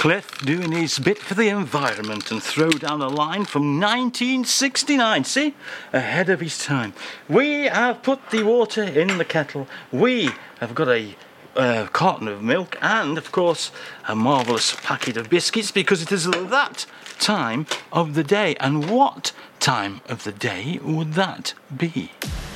Cliff doing his bit for the environment and throw down a line from 1969. See? Ahead of his time. We have put the water in the kettle. We have got a carton of milk and, of course, a marvellous packet of biscuits because it is that time of the day. And what time of the day would that be?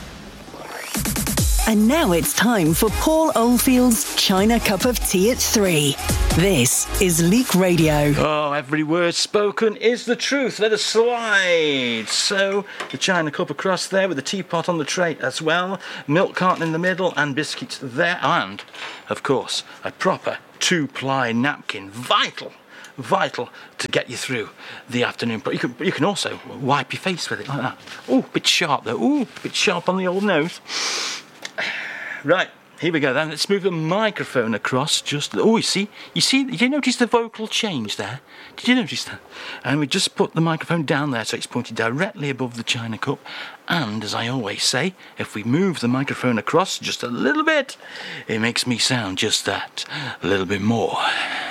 And now it's time for Paul Oldfield's China Cup of Tea at 3. This is Leak Radio. Oh, every word spoken is the truth. Let us slide. So, the China Cup across there with the teapot on the tray as well, milk carton in the middle and biscuits there, and, of course, a proper 2-ply napkin. Vital to get you through the afternoon. But you can also wipe your face with it like that. Oh, bit sharp though. Oh, bit sharp on the old nose. Right, here we go then. Let's move the microphone across. You see? Did you notice the vocal change there? Did you notice that? And we just put the microphone down there so it's pointed directly above the China Cup. And as I always say, if we move the microphone across just a little bit, it makes me sound just that, a little bit more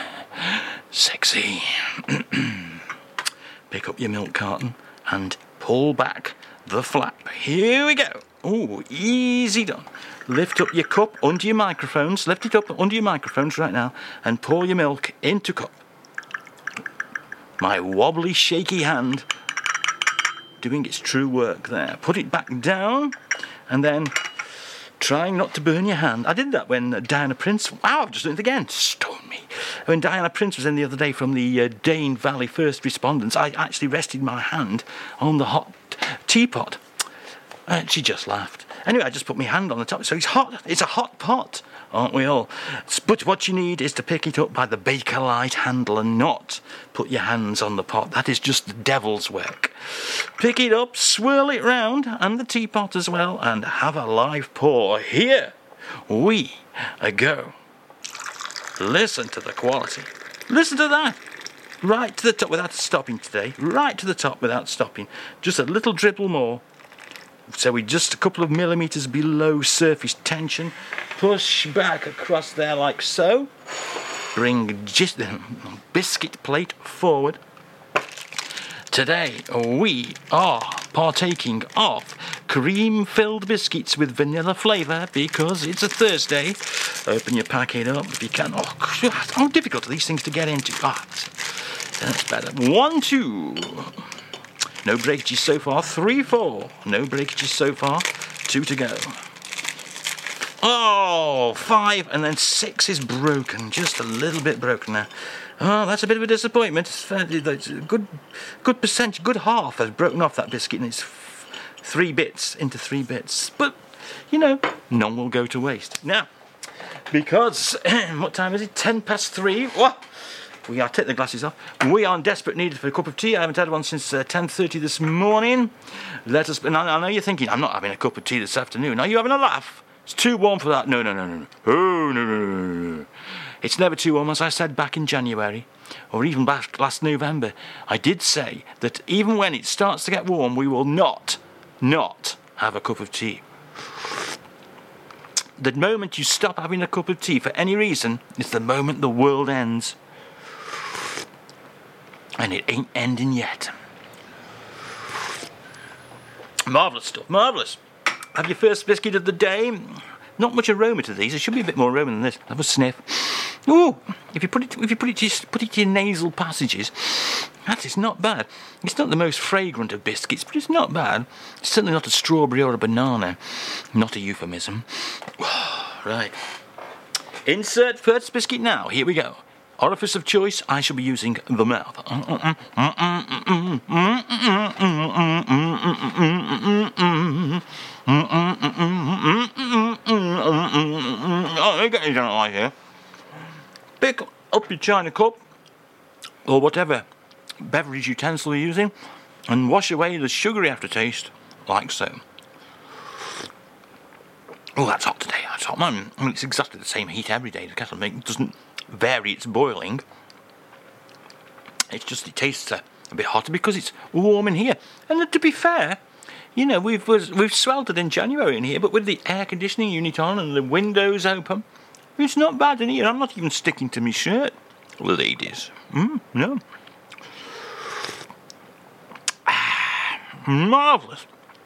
sexy. Pick up your milk carton and pull back the flap. Here we go. Oh, easy done. Lift up your cup under your microphones. Lift it up under your microphones right now and pour your milk into cup. My wobbly, shaky hand doing its true work there. Put it back down and then trying not to burn your hand. I did that when Diana Prince... Wow, I've just done it again. Stone me. When Diana Prince was in the other day from the Dane Valley First Respondents, I actually rested my hand on the hot teapot. And she just laughed. Anyway, I just put my hand on the top. So it's hot. It's a hot pot, aren't we all? But what you need is to pick it up by the Bakelite handle and not put your hands on the pot. That is just the devil's work. Pick it up, swirl it round, and the teapot as well, and have a live pour. Here we go. Listen to the quality. Listen to that. Right to the top without stopping today. Right to the top without stopping. Just a little dribble more. So we're just a couple of millimetres below surface tension. Push back across there like so. Bring just the biscuit plate forward. Today we are partaking of cream-filled biscuits with vanilla flavour because it's a Thursday. Open your packet up if you can. Oh, God, how difficult are these things to get into? That's better. 1, 2... No breakages so far. 3, 4. No breakages so far. 2 to go. Oh, 5 and then 6 is broken. Just a little bit broken now. Oh, that's a bit of a disappointment. It's a good percentage, good half has broken off that biscuit, and it's 3 bits into 3 bits. But, none will go to waste. Now, because, what time is it? 3:10. What? Take the glasses off. We are in desperate need for a cup of tea. I haven't had one since 10:30 this morning. And I know you're thinking, I'm not having a cup of tea this afternoon. Are you having a laugh? It's too warm for that. No. Oh, no. It's never too warm, as I said back in January, or even back last November. I did say that even when it starts to get warm, we will not have a cup of tea. The moment you stop having a cup of tea for any reason is the moment the world ends. And it ain't ending yet. Marvellous stuff, marvellous. Have your first biscuit of the day. Not much aroma to these. There should be a bit more aroma than this. Have a sniff. Ooh, if you put it to your nasal passages, that is not bad. It's not the most fragrant of biscuits, but it's not bad. It's certainly not a strawberry or a banana. Not a euphemism. Right. Insert first biscuit now. Here we go. Orifice of choice, I shall be using the mouth. Pick up your china cup, or whatever beverage utensil you're using, and wash away the sugary aftertaste, like so. Oh, that's hot today. That's hot. I mean, it's exactly the same heat every day. The kettle doesn't vary its boiling. It's just it tastes a bit hotter because it's warm in here. And to be fair, we've sweltered in January in here, but with the air conditioning unit on and the windows open, it's not bad in here. I'm not even sticking to my shirt. ladies. No. Marvellous.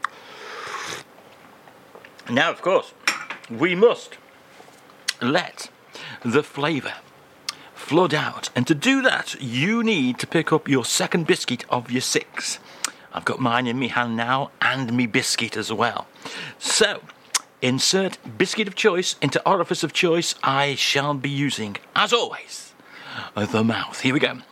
Now, of course, we must let the flavour flood out. And to do that, you need to pick up your second biscuit of your 6. I've got mine in my hand now and me biscuit as well. So, insert biscuit of choice into orifice of choice. I shall be using, as always, the mouth. Here we go.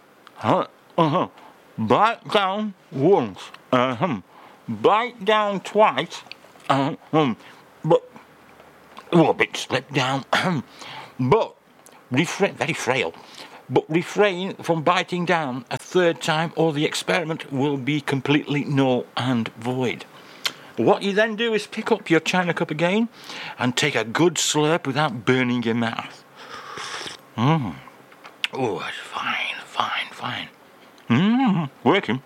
Bite down once. Bite down twice. But a bit slipped down. But refrain, very frail. But refrain from biting down a third time, or the experiment will be completely null and void. What you then do is pick up your china cup again and take a good slurp without burning your mouth. Oh, it's fine. Working.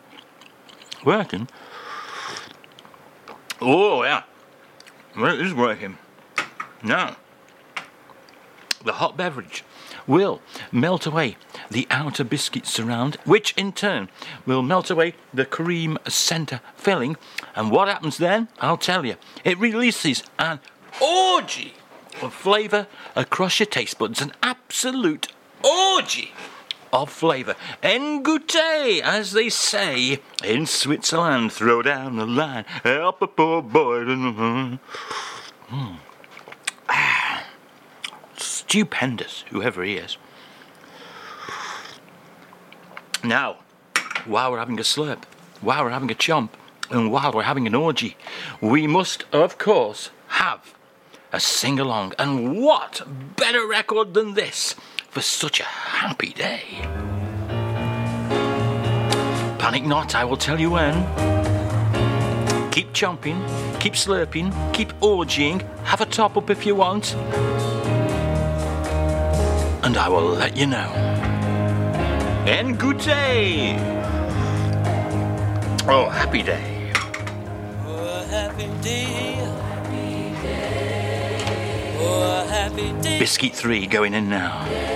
Oh, yeah. Well, it is working. Now, the hot beverage will melt away the outer biscuit surround, which in turn will melt away the cream centre filling. And what happens then? I'll tell you. It releases an orgy of flavour across your taste buds. An absolute orgy of flavour. En goûter, as they say in Switzerland. Throw down the line. Help a poor boy. Stupendous, whoever he is. Now, while we're having a slurp, while we're having a chomp, and while we're having an orgy, we must, of course, have a sing-along. And what better record than this for such a happy day? Panic not, I will tell you when. Keep chomping, keep slurping, keep orgying, have a top-up if you want, and I will let you know. En goûter! Oh, happy day. Oh, happy day. Oh, happy day. Biscuit 3 going in now.